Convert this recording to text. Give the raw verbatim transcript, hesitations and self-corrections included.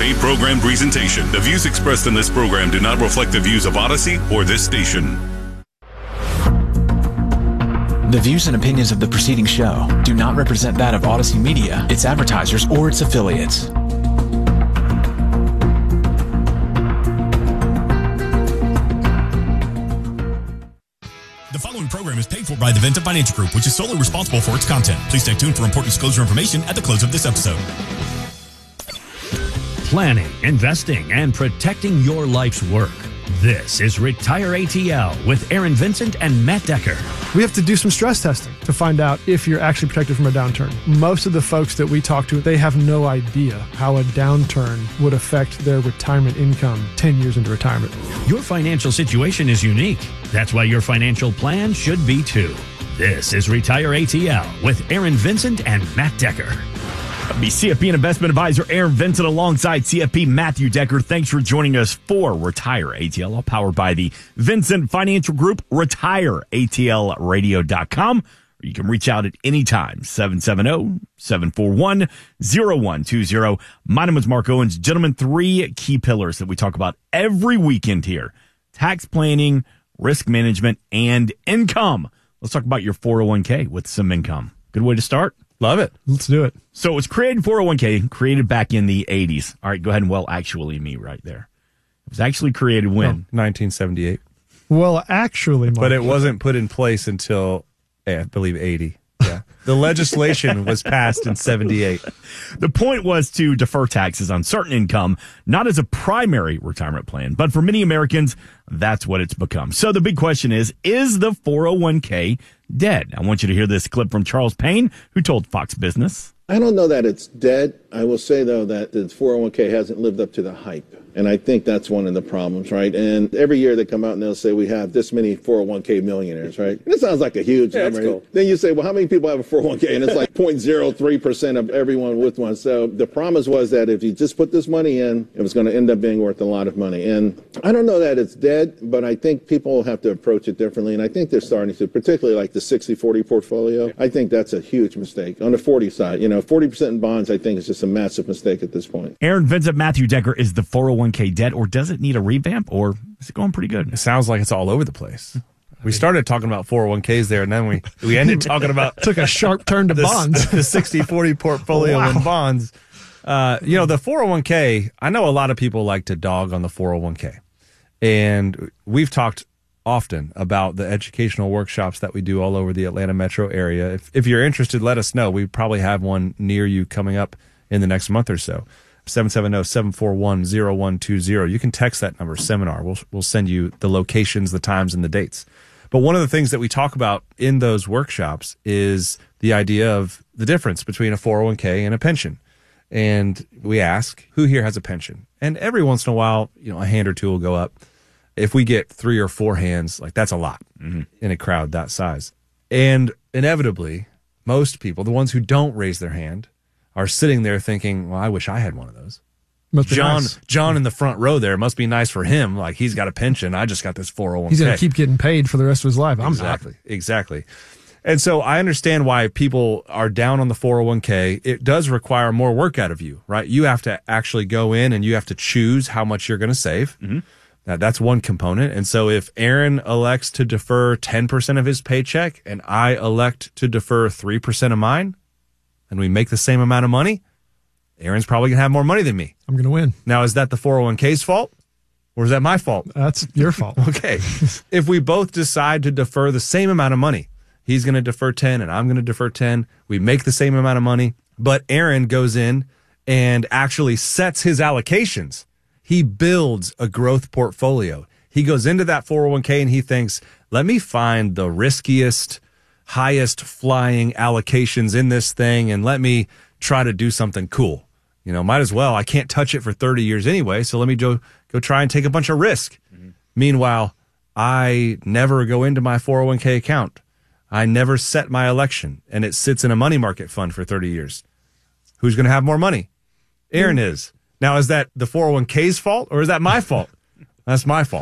a program presentation. The views expressed in this program do not reflect the views of Odyssey or this station. The views and opinions of the preceding show do not represent that of Odyssey Media, its advertisers, or its affiliates. The following program is paid for by the Vincent Financial Group, which is solely responsible for its content. Please stay tuned for important disclosure information at the close of this episode. Planning, investing, and protecting your life's work. This is Retire A T L with Aaron Vincent and Matt Decker. We have to do some stress testing to find out if you're actually protected from a downturn. Most of the folks that we talk to, they have no idea how a downturn would affect their retirement income ten years into retirement. Your financial situation is unique. That's why your financial plan should be too. This is Retire A T L with Aaron Vincent and Matt Decker. Be C F P and investment advisor Aaron Vincent alongside C F P Matthew Decker. Thanks for joining us for Retire A T L, all powered by the Vincent Financial Group. Retire A T L radio dot com. You can reach out at any time, seven seven zero, seven four one, zero one two zero. My name is Mark Owens. Gentlemen, three key pillars that we talk about every weekend here: tax planning, risk management, and income. Let's talk about your four oh one k with some income. Good way to start? Love it. Let's do it. So it was created, four oh one k, created back in the eighties. All right, go ahead and well, actually me right there. It was actually created when? Oh, nineteen seventy-eight. Well, actually, Mark. But it wasn't put in place until, I believe, eighty. Yeah. The legislation was passed in seventy-eight. The point was to defer taxes on certain income, not as a primary retirement plan, but for many Americans, that's what it's become. So the big question is, is the four oh one k dead? I want you to hear this clip from Charles Payne, who told Fox Business. I don't know that it's dead. I will say, though, that the four oh one k hasn't lived up to the hype. And I think that's one of the problems, right? And every year they come out and they'll say we have this many four oh one k millionaires, right? And it sounds like a huge yeah, number. Cool. Then you say, well, how many people have a four oh one k? And it's like zero point zero three percent of everyone with one. So the promise was that if you just put this money in, it was going to end up being worth a lot of money. And I don't know that it's dead, but I think people have to approach it differently. And I think they're starting to, particularly like the sixty forty portfolio. I think that's a huge mistake. On the forty side, you know, forty percent in bonds, I think is just a massive mistake at this point. Aaron Vincent, Matthew Decker, is the four oh one k dead, or does it need a revamp, or is it going pretty good? It sounds like it's all over the place. We started talking about four oh one k's there, and then we, we ended talking about... Took a sharp turn to the, bonds. The sixty forty portfolio wow. in bonds. Uh, you know, the four oh one k, I know a lot of people like to dog on the four oh one k. And we've talked often about the educational workshops that we do all over the Atlanta metro area. If, if you're interested, let us know. We probably have one near you coming up in the next month or so. seven seven zero, seven four one, zero one two zero. You can text that number, seminar. We'll, we'll send you the locations, the times, and the dates. But one of the things that we talk about in those workshops is the idea of the difference between a four oh one k and a pension. And we ask, who here has a pension? And every once in a while, you know, a hand or two will go up. If we get three or four hands, like that's a lot mm-hmm. in a crowd that size. And inevitably, most people, the ones who don't raise their hand, are sitting there thinking, well, I wish I had one of those. Must be John, nice. John in the front row there, must be nice for him. Like he's got a pension. I just got this four oh one k. He's going to keep getting paid for the rest of his life. I'm exactly, not. Exactly. And so I understand why people are down on the four oh one k. It does require more work out of you, right? You have to actually go in and you have to choose how much you're going to save. Mm-hmm. Now, that's one component. And so if Aaron elects to defer ten percent of his paycheck and I elect to defer three percent of mine, and we make the same amount of money, Aaron's probably going to have more money than me. I'm going to win. Now, is that the four oh one k's fault? Or is that my fault? That's your fault. Okay. If we both decide to defer the same amount of money, he's going to defer ten and I'm going to defer ten. We make the same amount of money, but Aaron goes in and actually sets his allocations. He builds a growth portfolio. He goes into that four oh one k and he thinks, let me find the riskiest, highest flying allocations in this thing and let me try to do something cool. You know, might as well. I can't touch it for thirty years anyway, so let me go, go try and take a bunch of risk. Mm-hmm. Meanwhile, I never go into my four oh one k account. I never set my election, and it sits in a money market fund for thirty years. Who's going to have more money? Aaron mm-hmm. is. Now, is that the four oh one k's fault or is that my fault? That's my fault.